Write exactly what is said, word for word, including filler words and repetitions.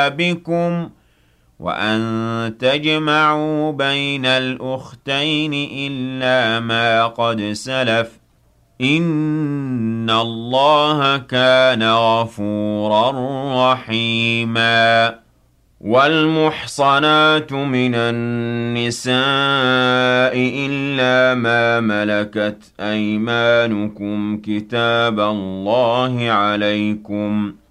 بِكُمْ وَأَن تَجْمَعُوا بَيْنَ الْأُخْتَيْنِ إِلَّا مَا قَدْ سَلَفَ ۗ إِنَّ اللَّهَ كَانَ غَفُورًا رَّحِيمًا. وَالْمُحْصَنَاتُ مِنَ النِّسَاءِ إِلَّا مَا مَلَكَتْ أَيْمَانُكُمْ كِتَابَ اللَّهِ عَلَيْكُمْ ۚ